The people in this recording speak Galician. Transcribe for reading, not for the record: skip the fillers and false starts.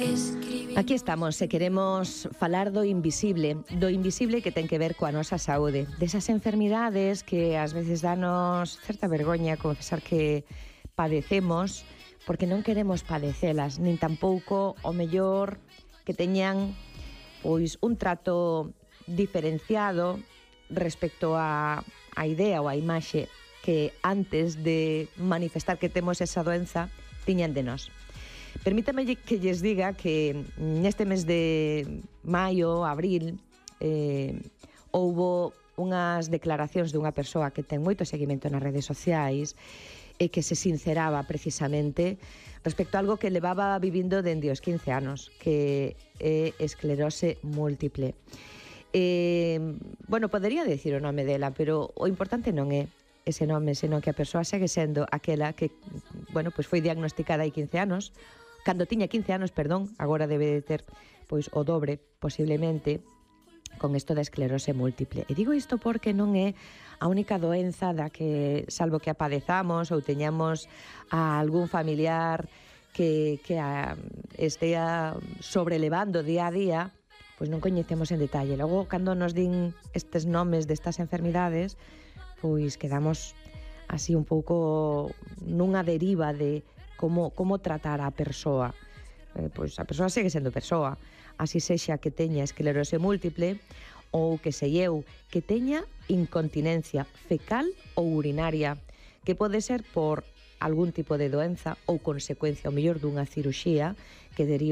Aquí estamos e queremos falar do invisible que ten que ver coa nosa saúde, desas enfermidades que ás veces danos certa vergoña confesar que padecemos, porque non queremos padecelas, nin tampouco o mellor que teñan pois un trato diferenciado respecto a idea ou a imaxe que antes de manifestar que temos esa doenza tiñan de nós. Permítame que lles diga que neste mes de maio, abril, houbo unhas declaracións dunha persoa que ten moito seguimento nas redes sociais e que se sinceraba precisamente respecto a algo que levaba vivindo dende os 15 anos, que é esclerose múltiple. Bueno, podería dicir o nome dela, pero o importante non é ese nome, senón que a persoa segue sendo aquela que, bueno, pois foi diagnosticada hai 15 anos, cando tiña 15 anos, perdón, agora debe de ter pois o dobre, posiblemente, con isto da esclerose múltiple. E digo isto porque non é a única doenza da que, salvo que a padezamos ou teñamos a algún familiar que estea sobrelevando día a día, pois non coñecemos en detalle. Logo, cando nos din estes nomes destas enfermidades, pois quedamos así un pouco nunha deriva de como tratar a persoa. Pois a persoa segue sendo persoa, así sexa que teña esclerose múltiple ou que sei eu, que teña incontinencia fecal ou urinaria, que pode ser por algún tipo de doenza ou consecuencia, o mellor dunha ciruxía que deriva